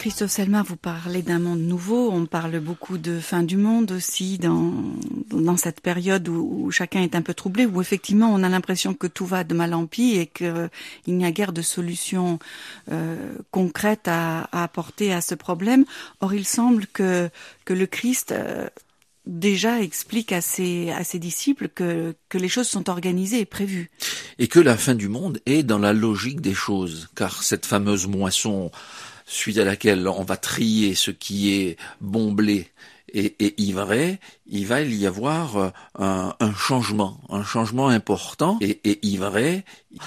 Christophe Selmar, vous parlez d'un monde nouveau, on parle beaucoup de fin du monde aussi dans cette période où chacun est un peu troublé, où effectivement on a l'impression que tout va de mal en pis et qu'il n'y a guère de solution concrète à apporter à ce problème. Or il semble que le Christ déjà explique à ses disciples que les choses sont organisées et prévues. Et que la fin du monde est dans la logique des choses, car cette fameuse moisson suite à laquelle on va trier ce qui est bon blé et ivraie, il va y avoir un changement important et ivraie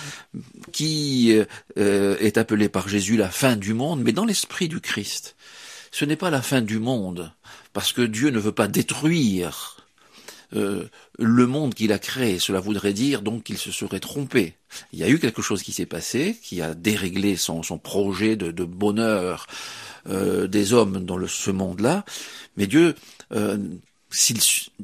qui est appelé par Jésus la fin du monde, mais dans l'esprit du Christ. Ce n'est pas la fin du monde, parce que Dieu ne veut pas détruire le monde qu'il a créé. Cela voudrait dire donc qu'il se serait trompé. Il y a eu quelque chose qui s'est passé, qui a déréglé son projet de bonheur des hommes dans ce monde-là. Mais Dieu, s'il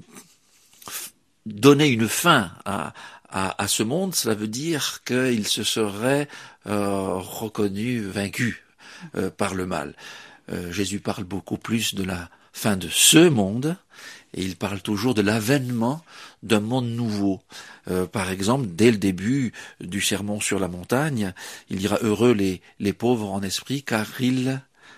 donnait une fin à ce monde, cela veut dire qu'il se serait reconnu vaincu par le mal. Jésus parle beaucoup plus de la fin de ce monde, et il parle toujours de l'avènement d'un monde nouveau. Par exemple, dès le début du sermon sur la montagne, il dira « Heureux les pauvres en esprit, car ils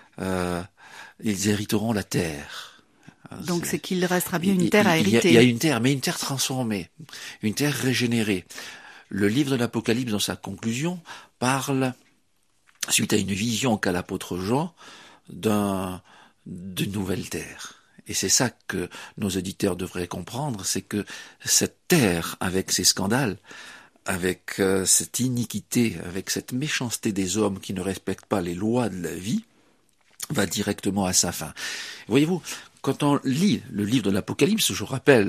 hériteront la terre. » Donc c'est qu'il restera bien une terre à hériter. Il y a une terre, mais une terre transformée, une terre régénérée. Le livre de l'Apocalypse, dans sa conclusion, parle, suite à une vision qu'a l'apôtre Jean, d'une nouvelle terre. Et c'est ça que nos auditeurs devraient comprendre, c'est que cette terre, avec ses scandales, avec cette iniquité, avec cette méchanceté des hommes qui ne respectent pas les lois de la vie, va directement à sa fin. Voyez-vous, quand on lit le livre de l'Apocalypse, je rappelle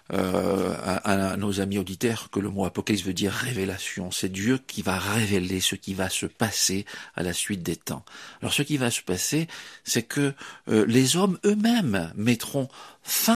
à nos amis auditeurs que le mot Apocalypse veut dire révélation. C'est Dieu qui va révéler ce qui va se passer à la suite des temps. Alors ce qui va se passer, c'est que les hommes eux-mêmes mettront fin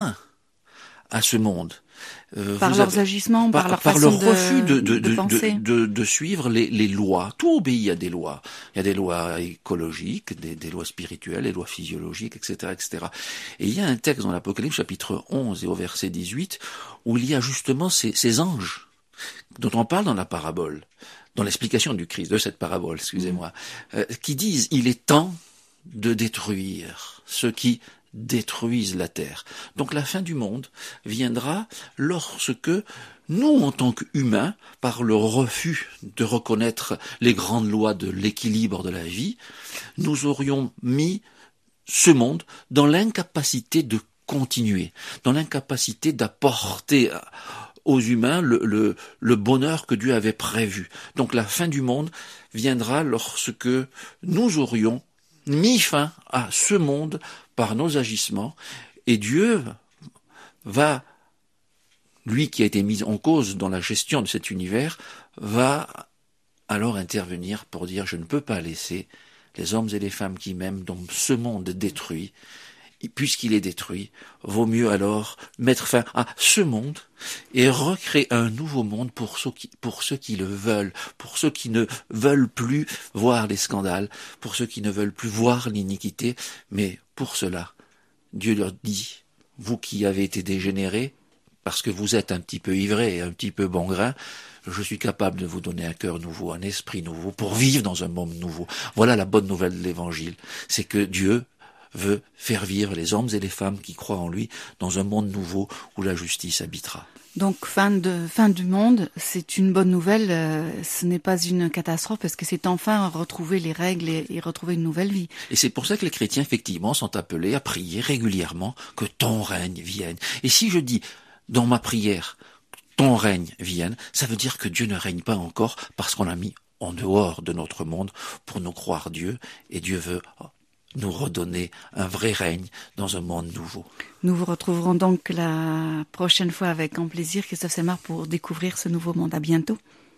à ce monde. Par leurs agissements, par leur façon leur refus de penser. de suivre les lois. Tout obéit à des lois. Il y a des lois écologiques, des lois spirituelles, des lois physiologiques, etc., etc. Et il y a un texte dans l'Apocalypse, chapitre 11 et au verset 18, où il y a justement ces anges dont on parle dans la parabole, dans l'explication du Christ, de cette parabole, excusez-moi, qui disent « Il est temps de détruire ceux qui détruisent la terre. » Donc la fin du monde viendra lorsque nous, en tant qu'humains, par le refus de reconnaître les grandes lois de l'équilibre de la vie, nous aurions mis ce monde dans l'incapacité de continuer, dans l'incapacité d'apporter aux humains le bonheur que Dieu avait prévu. Donc la fin du monde viendra lorsque nous aurions mis fin à ce monde par nos agissements, et Dieu va, lui qui a été mis en cause dans la gestion de cet univers, va alors intervenir pour dire « Je ne peux pas laisser les hommes et les femmes qui m'aiment dans ce monde détruit, et puisqu'il est détruit, vaut mieux alors mettre fin à ce monde et recréer un nouveau monde pour ceux qui le veulent, pour ceux qui ne veulent plus voir les scandales, pour ceux qui ne veulent plus voir l'iniquité, mais pour cela, Dieu leur dit, vous qui avez été dégénérés, parce que vous êtes un petit peu ivrés et un petit peu bon grain, je suis capable de vous donner un cœur nouveau, un esprit nouveau, pour vivre dans un monde nouveau. Voilà la bonne nouvelle de l'Évangile, c'est que Dieu veut faire vivre les hommes et les femmes qui croient en lui dans un monde nouveau où la justice habitera. Donc fin du monde, c'est une bonne nouvelle, ce n'est pas une catastrophe parce que c'est enfin retrouver les règles et retrouver une nouvelle vie. Et c'est pour ça que les chrétiens effectivement sont appelés à prier régulièrement que ton règne vienne. Et si je dis dans ma prière ton règne vienne, ça veut dire que Dieu ne règne pas encore parce qu'on l'a mis en dehors de notre monde pour nous croire Dieu, et Dieu veut nous redonner un vrai règne dans un monde nouveau. Nous vous retrouverons donc la prochaine fois avec grand plaisir, Christophe Selmar, pour découvrir ce nouveau monde. À bientôt.